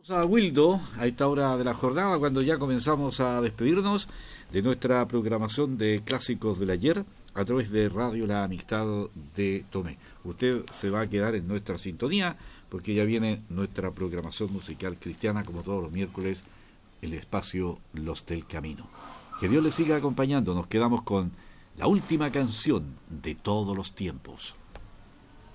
A Wildo, a esta hora de la jornada, cuando ya comenzamos a despedirnos de nuestra programación de clásicos del ayer a través de Radio La Amistad de Tomé. Usted se va a quedar en nuestra sintonía porque ya viene nuestra programación musical cristiana, como todos los miércoles, el espacio Los del Camino. Que Dios le siga acompañando. Nos quedamos con la última canción de todos los tiempos.